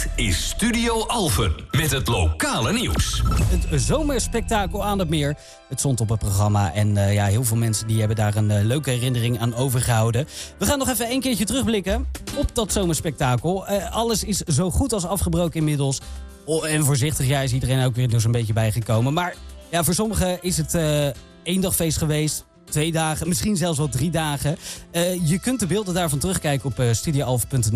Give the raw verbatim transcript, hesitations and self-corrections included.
Dit is Studio Alphen met het lokale nieuws. Het zomerspektakel aan het meer. Het stond op het programma en uh, ja, heel veel mensen die hebben daar een uh, leuke herinnering aan overgehouden. We gaan nog even een keertje terugblikken op dat zomerspektakel. Uh, alles is zo goed als afgebroken inmiddels. Oh, en voorzichtig ja, is iedereen ook weer dus een beetje bijgekomen. Maar ja, voor sommigen is het uh, één dag feest geweest. Twee dagen, misschien zelfs wel drie dagen. Uh, je kunt de beelden daarvan terugkijken op uh, studio alphen punt n l.